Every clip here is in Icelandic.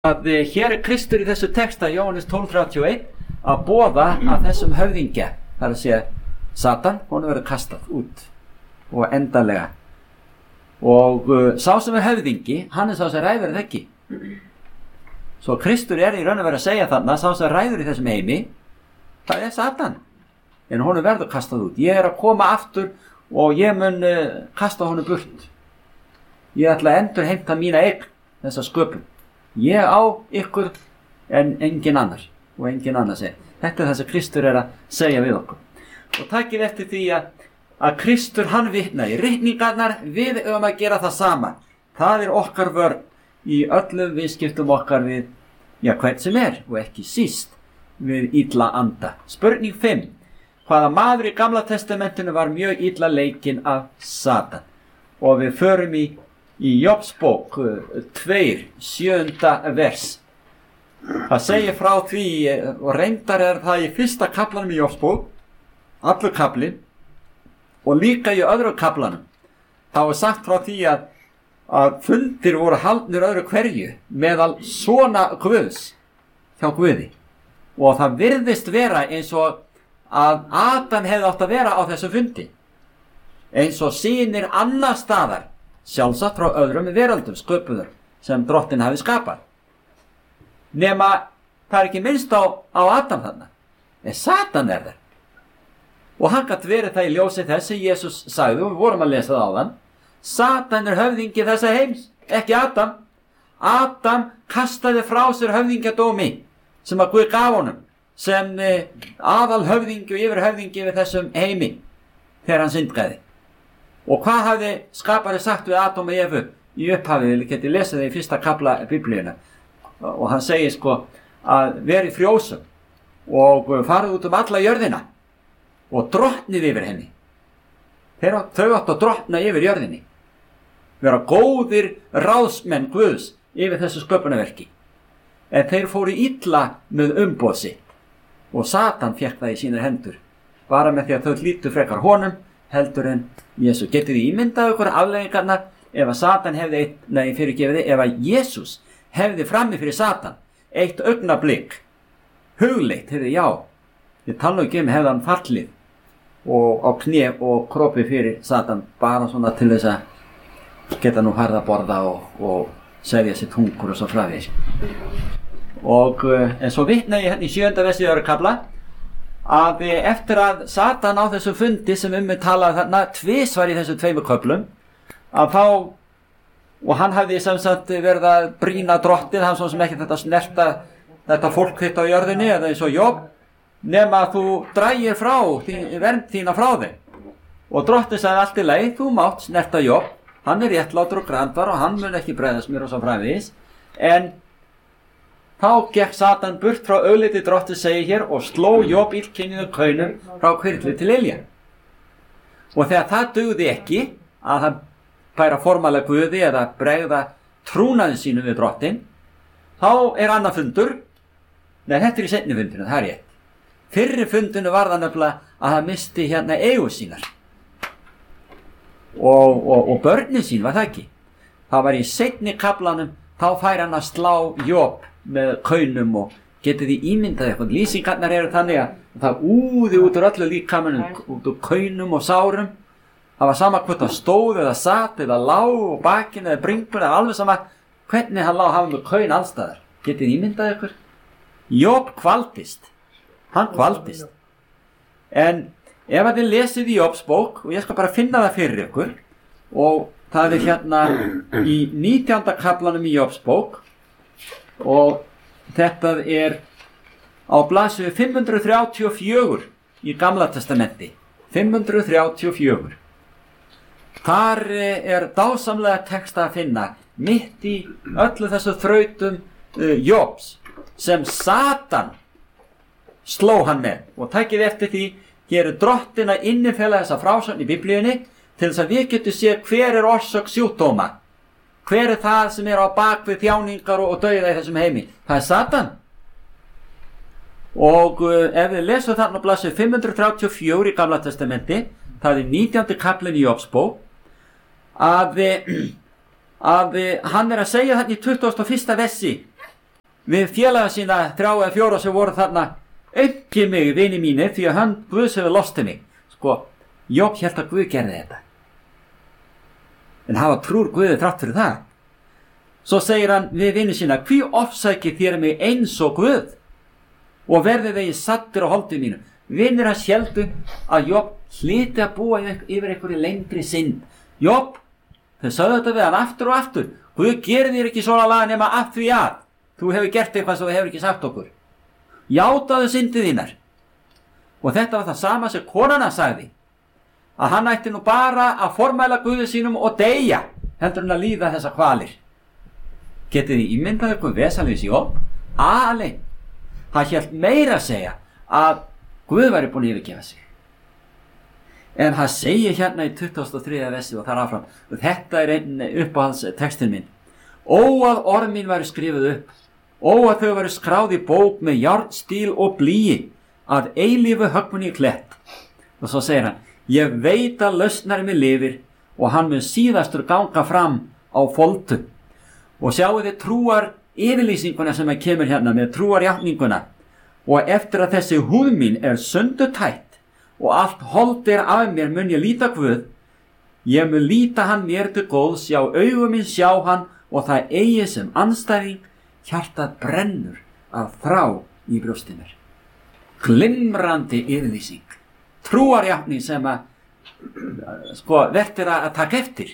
að hér Kristur í þessu texta Jóhannes 12:31 að boða að þessum höfðingja, það er að segja Satan, honum verður kastað út og endanlega, og sá sem er höfðingi, hann er sá sem ræður þetta ekki. Svo Kristur er í raun og verið að segja þarna, sá sem ræður í þessum heimi, það er Satan, en honum verður kastað út. Ég er að koma aftur og ég mun kasta honum burt. Ég ætla að endur heimta mína eign, þessa sköpun. Ég á ykkur en engin annar, og engin annar segir. Þetta er það sem Kristur er að segja við okkur. Og takið eftir því að Kristur hann vitnaði. Ritningarnar, við höfum að gera það sama. Það er okkar vörn í öllum viðskiptum okkar við, hvern sem er, og ekki síst við illa anda. Spurning 5. Hvaða maður í Gamla testamentinu var mjög illa leikinn af Satan? Og við förum í Jobs bók 2:7 vers. Það segir frá því, og reyndar er það í fyrsta kaflanum í Jobs bók, allur kaflinn, og líka í öðru kaflanum. Það var sagt frá því að fundir voru haldnir öðru hverju meðal svona Guðs hjá Guði. Og það virðist vera eins og að Adam hefði átt að vera á þessu fundi. Eins og synir annar staðar, sjálfsagt frá öðrum veröldum sköpuðum sem drottin hafi skapað. Nema það er ekki minnst á Adam þarna, en Satan er þar. Og hann gat verið það í ljósi þess sem Jesús sagði, og við vorum að lesa það áðan. Satan er höfðingi þessa heims, ekki Adam. Adam kastaði frá sér höfðingjadómi sem að Guð gaf honum, sem aðal höfðingi og yfir höfðingi við þessum heimi þegar hann syndgaði. Og hvað hafði skapari sagt við Adam og Evu í upphafið? Við getum lesið það í fyrsta kafla Biblíuna. Og hann segir að veri frjósum og farið út alla jörðina og drottnið yfir henni. Þau áttu að drottna yfir jörðinni. Vera góðir ráðsmenn Guðs yfir þessu sköpunarverki. En þeir fóru illa með umboð sitt. Og Satan fékk það í sínar hendur. Bara með því að þau hlýttu frekar honum heldur en Jesús. Getið þið ímyndað ykkur afleiðingarnar ef að Satan hefði, ef að Jesús hefði frammi fyrir Satan eitt augnablik hugleitt, ég tala ekki hefði hann fallið og á kné og kropið fyrir Satan bara svona til þess að geta nú farið að borða og segja sitt hungur og svo framvegis. Og en svo vitnaði ég hérna í 7. versi öðru kafla að eftir að Satan á þessu fundi sem talaði þarna tvisvar í þessu 2 köflum að þá, og hann hafði sem sagt verið að brýna drottið, hann svo sem ekki þetta snerta þetta fólk þitt á jörðinni eða eins og Job, nema að þú drægir vernd þína frá þeim. Og drottið sagði allt í lagi, þú mátt snerta Job, hann er réttlátur og grandvar og hann mun ekki bregðast mér og svo framvegis. En þá gekk Satan burt frá augliti drottið segir hér og sló Job illkynjuðu kaunum frá hvirfli til ilja. Og þegar það dugði ekki að hann færa formála Guði eða bregða trúnaði sínu við drottin, þá er annað fundur. Nei, þetta er í seinni fundinu, það er rétt. Fyrri fundinu var það nefnilega að hann misti eigur sínar. Og börnin sín var það ekki. Það var í seinni kaflanum, þá fær hann að slá Job með kaunum og getið þið ímyndað eitthvað. Lýsingarnar eru þannig að það úði út úr öllu líkamanum, út úr kaunum og sárum. Það var sama hvort hann stóð eða satt eða lá og bakinn eða bringur eða alveg sama hvernig hann lá hafði með kaun allstaðar. Getið þið ímyndað ykkur? Job kvaldist. Hann kvaldist. En ef að þið lesið í Jobs bók, og ég skal bara finna það fyrir ykkur, og það er hérna í 19. kaflanum í Jobs bók, og þetta er á blaðsíðu 534 í Gamla testamenti. 534. Þar er dásamlega texta að finna mitt í öllu þessu þrautum Jobs sem Satan sló hann með. Og takið eftir því, hér er drottin að innifela þessa frásögn í Biblíunni til þess að við getum séð hver er orsök sjúkdóma. Hver er það sem er á bakvið þjáningar og dauða í þessum heimi? Það er Satan. Og ef við lesum þarna á blaðsíðu 534 í Gamla testamenti, það er 19. kaflinn í Jobs bók, að hann er að segja þarna í 21. versi við félaga sína 3 eða 4 sem voru þarna: auki mig, vini mínir, því að hönd Guðs hefur lostið mig. Sko, Job hélt að Guð gerði þetta, en hafa trúr Guði þrátt fyrir það. Svo segir hann við vini sína: hví ofsækið þér mig eins og Guð, og verðið þegi sattir á holdi mínu. Vinir hans héldu að Job hlyti að búa yfir einhverju lengri synd. Job, þau sögðu þetta við hann aftur og aftur: Guð gerir þér ekki svona lag nema af því að þú hefur gert eitthvað sem þú hefur ekki sagt okkur. Játaðu syndið þínar. Og þetta var það sama sem konana sagði, að hann ætti nú bara að formæla Guði sínum og deyja, heldur hann að líða þessa kvalir. Getið þið ímyndað ykkur vesalins Job? Alein. Hann hélt meira að segja að Guð væri búin að yfirgefa sig. En hann segir hérna í 23. versi og þar áfram, og þetta er einn uppáhalds textin minn: ó að orð mín væri skrifuð upp, ó að þau væri skráð í bók með járnstíl og blýi, að eilífu höggmun í klett. Og svo segir hann: ég veit að lausnari mig lifir, og hann mun síðastur ganga fram á foltu. Og sjáu þið trúar yfirlýsinguna sem að kemur hérna með trúarjátninguna: og eftir að þessi húð mín er sundurtætt og allt hold er af mér, mun ég líta Guð. Ég mun líta hann mér til góðs, já, augum mín sjá hann, og það eigi sem andstæðing, hjartað brennur af þrá í brjósti mér. Glimrandi yfirlýsing, trúarjátning sem að verður að taka eftir.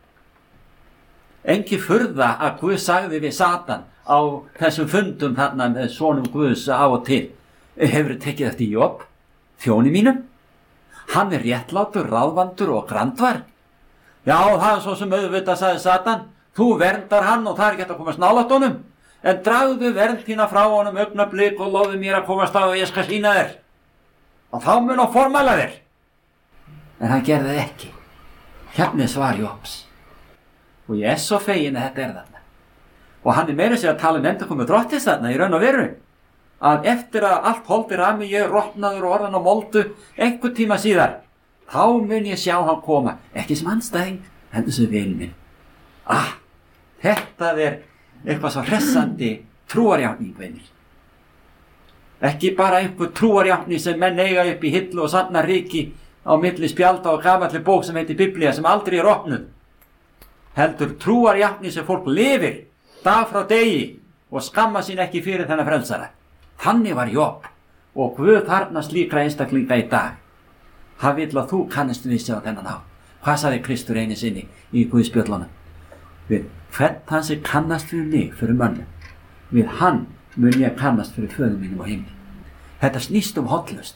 Engi furða að Guð sagði við Satan á þessum fundum þarna með sonum Guðs á og til: hefur tekið eftir Job, þjóni mínum? Hann er réttlátur, ráðvandur og grandvar. Já, það er svo sem auðvitað, sagði Satan, þú verndar hann og það er ekki hægt að komast nálægt honum, en dragðu vernd þína frá honum augnablik og lofðu mér að komast á og ég skal sýna þér, og þá mun á formæla þér. En hann gerði það ekki. Hérna er svar Jobs, og ég er svo fegin að þetta er þarna. Og hann er meira sér að tala endurkomu drottins þarna í raun og veru, að eftir að allt holdir af mig, ég er rotnaður og orðan á moldu, einhver tíma síðar, þá mun ég sjá hann koma, ekki sem andstæðing, heldur sem vin minn. Þetta er eitthvað svo hressandi trúarjátning, vinir. Ekki bara einhver trúarjátning sem menn eiga upp í hillu og sanna ríki á milli spjalda og gamalli bók sem heitir Biblía, sem aldrei er opnuð. Heldur trúarjátning sem fólk lifir dag frá degi og skamma sín ekki fyrir þennan frelsara. Þannig var Job, og Guð þarfnast slíkra einstaklinga í dag. Hann vill að þú kannist við sig á þennan hátt. Hvað sagði Kristur einu sinni í Guðspjöllunum? Við hvern hann sem kannast fyrir mig, fyrir mönnum, við hann mun ég kannast fyrir föður mínum á himni. Þetta snýst hollust.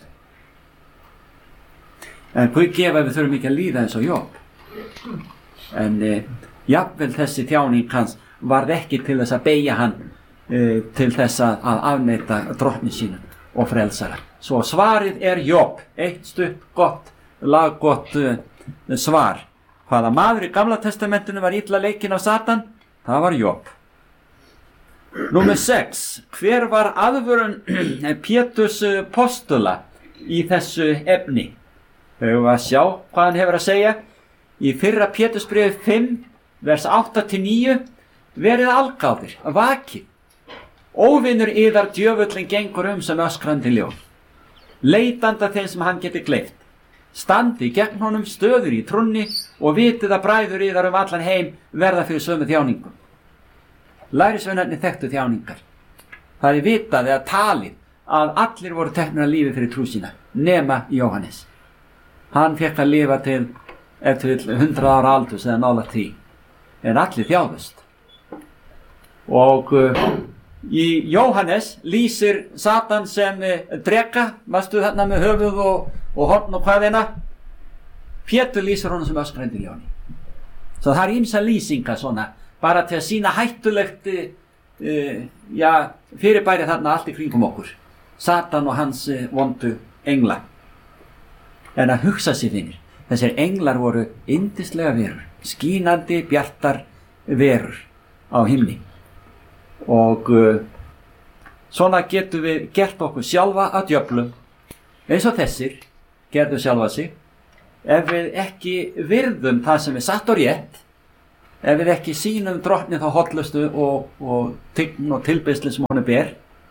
En Guð gefa við þurfum ekki að líða eins og Job. En jafnvel þessi þjáning hans varð ekki til þess að beygja hann til þess að afneita drottni sínum og frelsara. Svo svarið er Job, eitt stutt gott, laggott svar. Hvaða maður í Gamla testamentinu var illa leikinn af Satan? Það var Job. Númer 6. Hver var aðvörun Péturs postula í þessu efni? Höfum við að sjá hvað hann hefur að segja. Í 1. Pétursbréfi 5, vers 8-9, verið algáðir, vakið. Óvinur yðar djöfullin gengur sem öskrandi ljón, leitanda þeim sem hann geti gleypt. Standi gegn honum stöður í trúnni og vitið að bræður yðar allan heim verða fyrir sömu þjáningum. Lærisveinarnir þekktu þjáningar. Það er vitað eða talið að allir voru teknir að lífi fyrir trú sína, nema Jóhannes. Hann fekk að lifa til 100 ára aldurs eða nálægt því, en allir þjáðust. Og í Jóhannes lýsir Satan sem dreka, maður þarna með höfuð og horn og hvaðina. Pétur lýsir honum sem öskrandi ljóni. Svo það er ýmsa lýsingar svona, bara til að sýna hættulegt fyrirbæri þarna allt í kringum okkur. Satan og hans vondu engla. En að hugsa sér vinir, þessir englar voru yndislega verur, skínandi bjartar verur á himni. Og svona getum við gert okkur sjálfa að djöflum, eins og þessir gerðu sjálfa sig, ef við ekki virðum það sem er satt og rétt, ef við ekki sýnum drottni þá hollustu og tign og tilbeiðslu sem honum ber,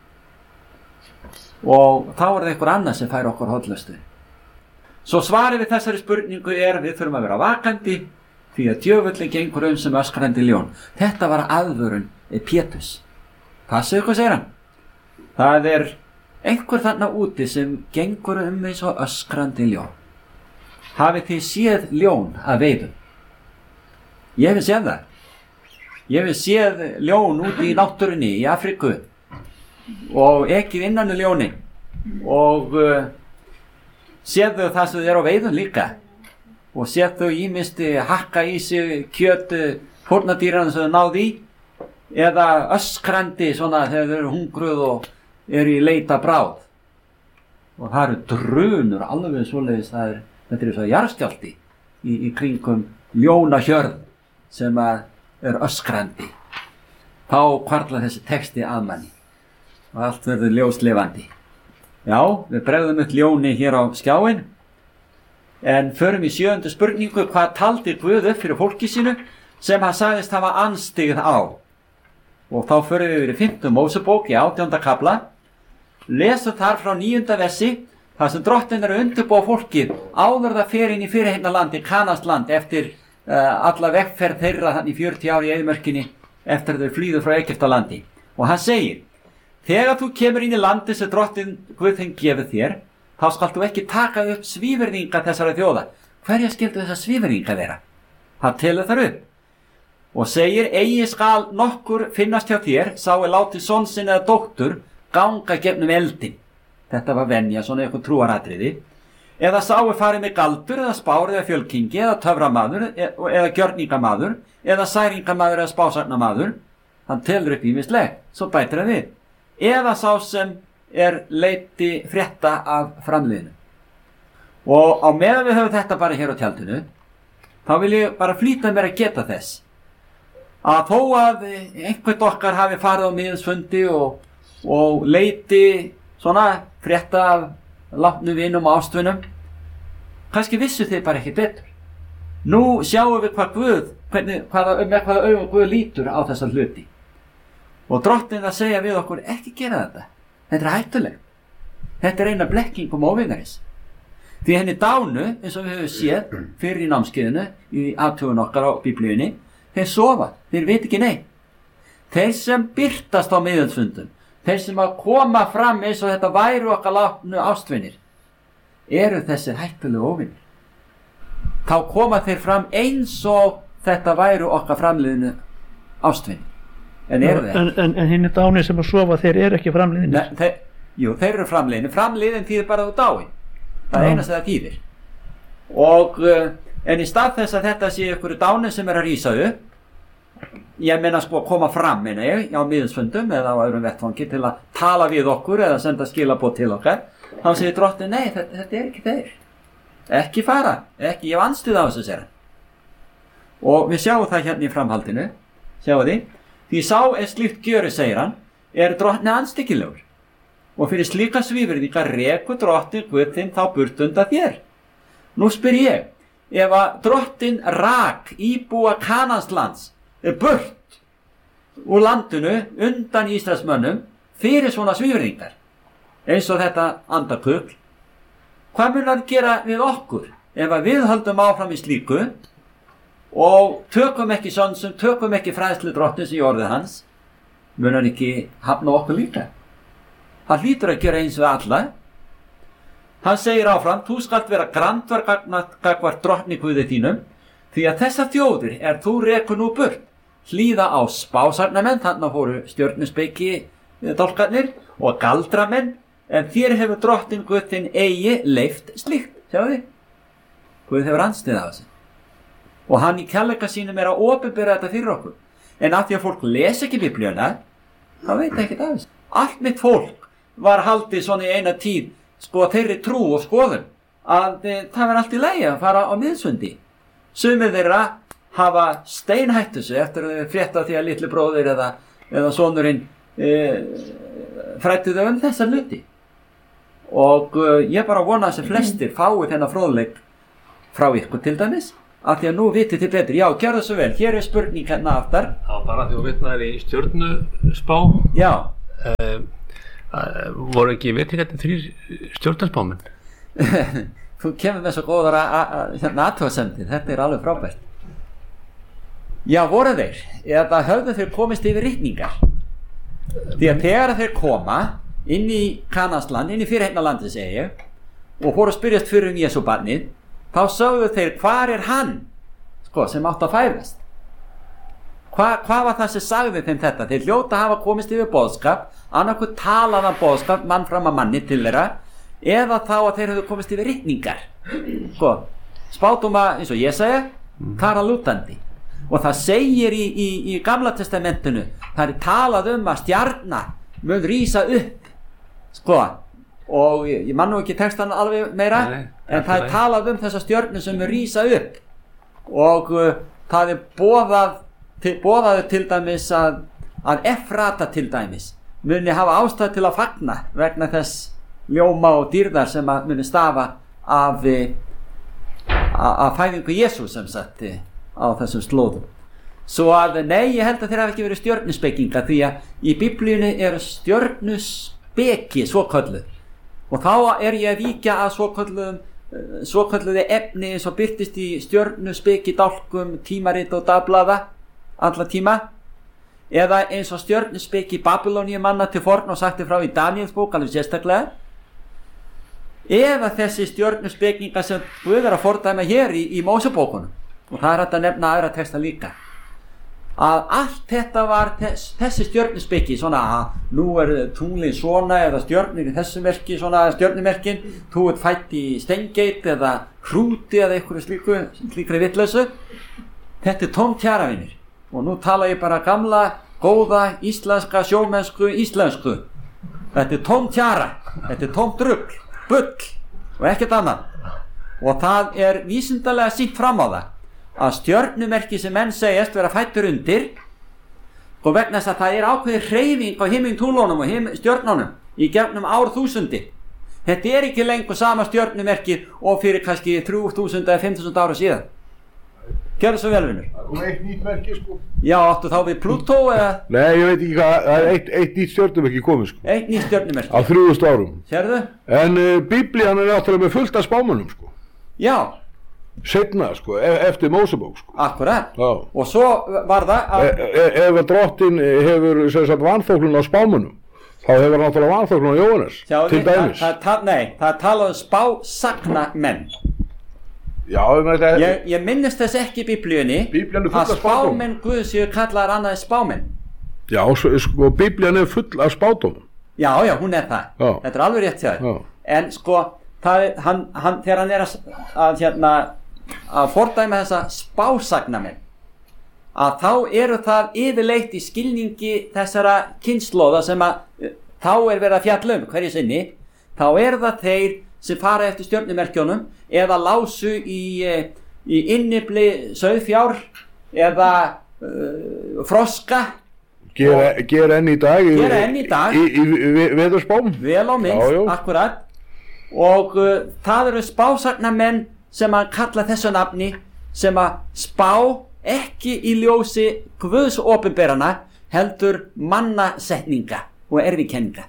og þá það einhver annað sem fær okkur hollustu. Svo svarið við þessari spurningu við þurfum að vera vakandi, því að djöfullinn gengur sem öskrandi ljón. Þetta var aðvörun Péturs. Passið ykkur, segir hann. Það einhver þarna úti sem gengur eins og öskrandi ljón. Hafið þið séð ljón að veiðum? Ég hef séð það. Ég hef séð ljón úti í náttúrunni í Afríku og ekið innan ljónin og séð þau það sem þau á veiðum líka og séð þau ýmist hakka í sig kjöt fórnardýranna sem þau náðu í eða öskrandi svona þegar þau hungruð og í leita bráð, og það drunur alveg svoleiðis. Þetta svo jarðskjálfti í kringum ljónahjörð sem öskrandi. Þá hvarflar þessi texti að manni og allt verður ljóslifandi. Já, við bregðum upp ljóni hér á skjáin, en förum í 7. spurningu: hvað taldi Guð upp fyrir fólki sínu sem hann sagðist hafa anstigið á? Og þá förum við í 5. Mósebók í 18. kafla, lesum þar frá 9. versi, þar sem drottinn undirbúa fólkið áður það fer inn í fyrirheimnalandi, Kanansland, eftir alla vegferð þeirra þannig 40 ár í eyðimörkinni eftir þau flýðu frá Egyptalandi. Og hann segir: þegar þú kemur inn í landi sem drottinn Guð þinn gefur þér, þá skalt þú ekki taka upp svívirðinga þessara þjóða. Hverja skyldu þessar svívirðinga vera? Hann telur þar upp og segir: eigi skal nokkur finnast hjá þér, sá látið son sinn eða dóttur ganga gegnum eldin. Þetta var venja, svona eitthvað trúaratriði. Eða sáu farið með galdur eða spár eða fjölkingi eða töframaður eða gjörningamaður eða særingamaður eða spásagnamaður. Hann telur upp ýmislegt, svo bætir hann við: eða sá sem leiti frétta af framliðinu. Og á meðan við höfum þetta bara hér á tjaldinu, þá vil ég bara flýta mér að geta þess að þó að einhvern okkar hafi farið á miðilsfundi og leiti svona frétta af látnu vinum og ástvinum, kannski vissu þið bara ekki betur. Nú sjáum við með hvaða augum Guð lítur á þessa hluti, og drottinn að segja við okkur: ekki gera þetta, þetta hættulegt, þetta eina blekkingum óvinarins. Því henni dánu, eins og við höfum séð fyrir í námskeiðinu í athugun okkar á Biblíunni, þeir sofa, þeir veit ekki neitt. Þeir sem birtast á miðilsfundum, þeir sem að koma fram eins og þetta væru okkar látnu ástvinir, eru þessi hættulegu óvinir. Þá koma þeir fram eins og þetta væru okkar framliðinu ástvinir. En eru þeir? En hinn dáni sem að sofa, þeir eru ekki framliðinir? Jú, þeir eru framliðinir. Framliðin þýðir bara þú dáin. Það er eina sem það þýðir. Og en í stað þess að þetta sé ykkur dáni sem að rísa upp, ég meina sko að koma fram, meina ég, á miðilsfundum eða á öðrum vettvangi til að tala við okkur eða senda skilaboð til okkar, þá segir drottinn: nei, þetta er ekki þeir. Ekki fara, ekki, ég hef anstuð á þessu, segir hann. Og við sjáum það hérna í framhaldinu, sjáum því sá slíkt gjöru, segir hann, drottni andstyggilegur, og fyrir slíka svívirðingar rekur drottinn Guð þinn þá burt undan þér. Nú spyr ég, ef að drottinn rak íbúa Kananslands burt úr landinu undan Ísraelsmönnum fyrir svona svívirðingar, eins og þetta andakugl, hvað mun hann gera við okkur ef að við höldum áfram í slíku og tökum ekki sönsum, tökum ekki fræðslu drottins í orðið hans? Mun hann ekki hafna okkur líka? Hann hlýtur að gera eins við alla. Hann segir áfram: þú skalt vera grandvar gagnvart drottni Guði þínum, því að þessar þjóðir þú rekur nú burt, hlýða á spásagnamenn, þannig fóru stjörnuspeki dálkarnir og galdramenn, en þér hefur drottinn Guð þinn eigi leyft slíkt. Sjáðu þið? Guð hefur andstyggð á þessu. Og hann í kærleika sínum að opinbera þetta fyrir okkur. En af því að fólk les ekki Biblíuna, þá veit ekki það þessu. Allt mitt fólk var haldið svona í eina tíð, sko, þeirri trú og skoðun að það var allt í lagi að fara á miðilsfundi. Sumir þeirra hafa steinhætt þessu eftir að þau frétta því að litli bróðir eða sonurinn fræddu þau þessa hluti. Og ég bara vona að þessi flestir fái þennan fróðleik frá ykkur til dæmis, af því að nú vitið þið betur. Já, gjörðu svo vel, hér spurning hérna aftar. Já, bara því að vitnaðir í stjörnuspá. Já. Voru ekki viðtekandi 3 stjörnuspámenn? Þú kemur með svo góðar athugasemdir, þetta alveg frábært. Já, voru þeir, eða höfðu þeir komist yfir ritningar. Því að þegar þeir koma inn í Kanansland, inn í fyrirheimnalandi segi ég, og voru að spyrjast fyrir Jesú barnið, þá sögðu þeir, hvar hann, sem átt að fæðast? Hvað var það sem sagði þeim þetta? Þeir hljóta hafa komist yfir boðskap, annarkoð talaðan boðskap, mann fram að manni til þeirra, eða þá að þeir höfðu komist yfir ritningar. Spádóma, eins og Jesaja, þar að lútandi. Og það segir í Gamla testamentinu, það talað að stjarna mun rísa upp, og ég man nú ekki textan alveg meira, en það talað þessa stjörnu sem mun rísa upp, og það boðaðu til dæmis að Efrata til dæmis muni hafa ástæðu til að fagna vegna þess ljóma og dýrðar sem muni stafa af fæðingu Jesú sem sagt á þessum slóðum. Svo að nei, ég held að þeir hafa ekki verið stjörnuspekinga, því að í Biblíunni eru stjörnuspeki svokölluð, og þá er ég að víkja að svokölluði efni eins og birtist í stjörnuspeki dálkum, tímarit og dagblaða alla tíma, eða eins og stjörnuspeki Babylóníu manna til forn og sagti frá í Daníelsbók alveg sérstaklega, eða þessi stjörnuspekinga sem Guð er að fordæma hér í Mósebókunum, og það hægt að nefna aðra texta líka, að allt þetta var þessi stjörnuspeki, svona nú tunglin svona, eða stjörnir í þessu merki, svona stjörnumerkin, þú ert fætt í Steingeit eða Hrúti eða einhverju slíkri vitlausu. Þetta tómt tjaravinir, og nú tala ég bara gamla, góða, íslenska, sjómennsku, íslensku. Þetta tómt tjara, þetta tómt rugl, bull og ekkert annað, og það vísindalega sýnt fram á það að stjörnumerki sem menn segjast vera fættur undir, og vegna þess að það ákveðin hreyfing á himintúlunum og stjörnunum í gegnum árþúsundi. Þetta ekki lengur sama stjörnumerki og fyrir kannski 3000 eða 5000 ára síðan. Gjörðu svo vel, vinur. Það kom eitt nýtt merki, Já, áttu þá við Plútó eða? Nei, ég veit ekki hvað, það eitt nýtt stjörnumerki komið, Eitt nýtt stjörnumerki. Á 3000 árum. Sérðu? En Biblían náttúrulega með fullt af spámönnum, Já. Seinna, eftir Mósebók, Akkurat. Já. Og svo var það að ef drottin hefur vanþóknun á spámönnum, þá hefur náttúrulega vanþóknun á Jóhannes, til dæmis. Það talaðu spásagnamenn. Já, ég minnist þess ekki í Biblíunni að spámenn Guðs séu kallaðar annað spámenn. Já, Biblían full af spádómum. Já, hún það. Já. Þetta alveg rétt hjá þér. En þegar hann að fordæma þessa spásagnamenn, að þá eru það yfirleitt í skilningi þessara kynslóða sem þá verið að fjalla hverju sinni, þá það þeir sem fara eftir stjörnumerkjónum eða lásu í innibli sauðfjár eða froska. Gera enn í dag í veðurspám. Vel á minnst, akkurat. Og það eru spásagnamenn sem að kalla þessu nafni, sem að spá ekki í ljósi Guðs opinberana, heldur mannasetninga og erfikenninga.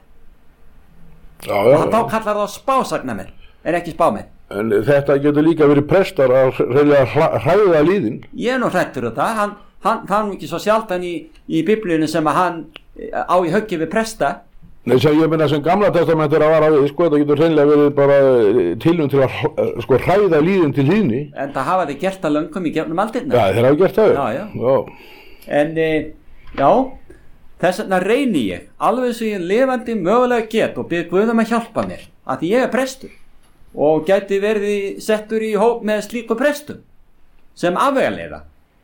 Og þá kallar það spásagnamenn, ekki spámenn. En þetta getur líka verið prestar að hræða líðin. Ég nú hrættur það, hann ekki svo sjaldan í Biblíunni sem að hann á í höggi við presta. Nei, ég meina sem Gamla testamentur að vara við, þetta getur hreinlega verið bara tilum til að hræða líðin til hlýðni. En það hafa þeir gert að löngum í gegnum aldirna. Já, þeir hafa gert það. Já. En, já, þess vegna reyni ég, alveg eins og ég lifandi mögulega get og bið Guð að hjálpa mér, að því ég prestur og gæti verið settur í hóp með slíku prestum sem afvegaleiða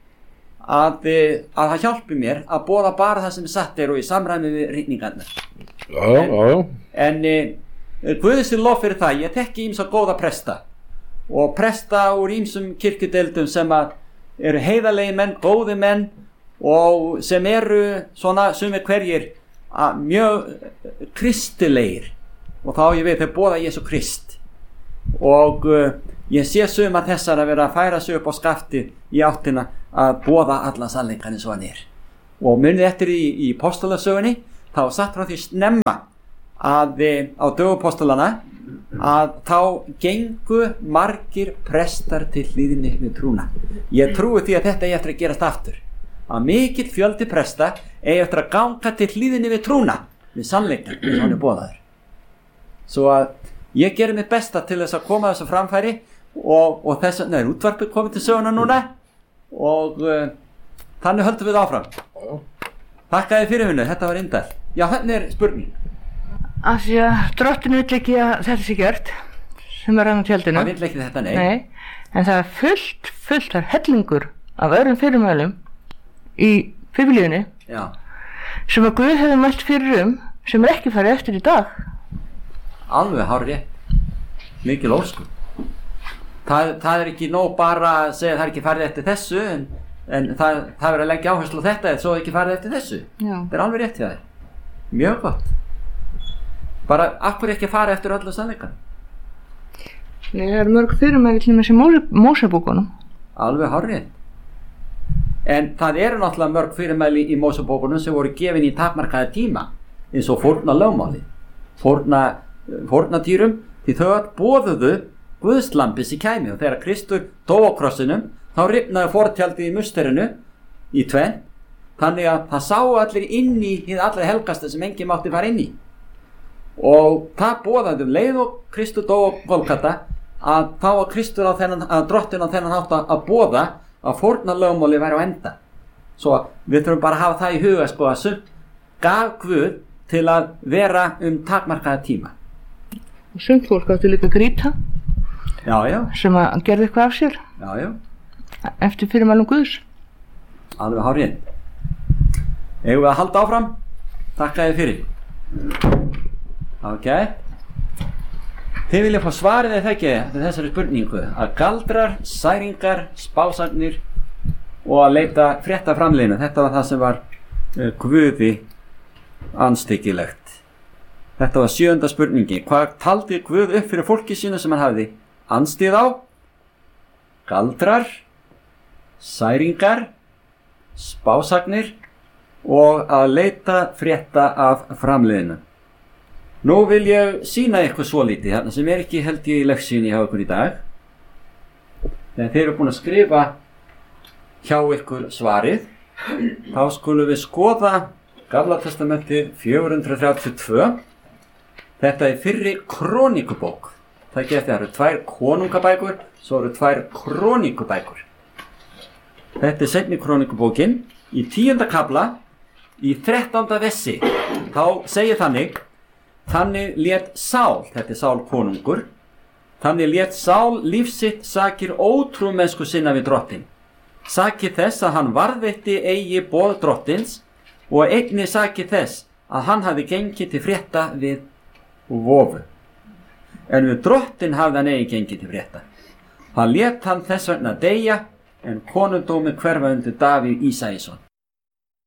að það hjálpi mér að boða bara það sem satt og í samræmi við ritningarnar. En Guði sé lof fyrir það, ég þekki ýmsa góða presta og presta úr ýmsum kirkjudeildum sem eru heiðarlegir menn, góðir menn og sem eru svona sumir hverjir mjög kristilegir, og þá ég veit þeir boða Jesú Krist, og ég sé suma þessar að vera að færa sig upp á skafti í áttina að boða alla sannleikann eins og hann og munið eftir í postulasögunni þá satt frá því snemma að á dögum postulana að þá gengu margir prestar til hlýðinni við trúna. Ég trúi því að þetta eigi eftir að gerast aftur, að mikill fjöldi presta eigi eftir að ganga til hlýðinni við trúna við sannleikann eins og hann boðaður. Svo að ég gerir mitt besta til þess að koma þessu framfæri og þess vegna útvarpið komið til söguna núna og þannig höldum við áfram. Þakka þér fyrir vinnu, þetta var indæl. Já, hérna spurning. Af því að Drottinn vill ekki að þetta sé gert sem hann á tjaldinu. Hann vill ekki þetta, nei. Nei, en það fullt af hellingur af öðrum fyrirmælum í Biblíunni sem að Guð hefur mælt fyrir sem ekki farið eftir í dag. Alveg hárrétt. Mikil óskum. Það ekki nóg bara að segja að það ekki farið eftir þessu en það verður að leggja áherslu á þetta eða svo ekki farið eftir þessu. Já. Það alveg rétt hjá þér. Mjög gott. Bara akkur ekki fara eftir öllu sannleikann. Nei, það eru mörg fyrirmæli til þessi Mósebókunum. Alveg hárrétt. En það eru náttúrulega mörg fyrirmæli í Mósebókunum sem voru gefin í takmarkaða tíma eins og fórnarlögmáli, fórnardýrum því þau boðuðu Guðslambið sem kæmi og þegar Kristur dó á krossinum þá rifnaði fortjaldið í musterinu í tvenn þannig að það sáu allir inn í hið allra helgasta sem enginn mátti fara inn í og það boðaði leið og Kristur dó á Golgata að þá var Kristur að Drottinn á þennan hátt að boða að fórnarlögmáli væri á enda. Svo við þurfum bara að hafa það í huga að sumt gaf Guð til að vera takmarkaða tíma. Og sumt fólk átti líka grýta sem að gerði eitthvað af sér eftir fyrirmælum Guðs. Alveg hárrétt. Eigum við að halda áfram? Þakka þér fyrir. Ok. Þið viljið fá svarið eða ekki þessari spurningu að galdrar, særingar, spásagnir og að leita frétta framliðinu. Þetta var það sem var Guði andstyggilegt. Þetta var 7. spurningi. Hvað taldi Guð upp fyrir fólki sínu sem hann hafði andstyggð á? Galdrar, særingar, spásagnir og að leita frétta af framliðinu. Nú vil ég sýna ykkur svolítið þarna sem ekki held ég í leksinni hjá ykkur í dag. Þegar þeir eru búin að skrifa hjá ykkur svarið, þá skulum við skoða Gamla testamentið 432. Þetta er fyrri krónikubók. Það geti það eru 2 konungabækur, svo eru 2 krónikubækur. Þetta er seinni krónikubókin í 10. kafla í 13. versi. Þá segir þannig lét Sál, þetta er Sál konungur, þannig lét Sál lífsitt sakir ótrúmennsku sinna við Drottinn. Sakir þess að hann varðveitti eigi boð Drottins og einnig sakir þess að hann hafi gengið til frétta við vofu. En við Drottinn hafði hann eigi gengið til frétta. Hann lét hann þess vegna deyja en konungdómi hverfa undir Davíð Ísæsson.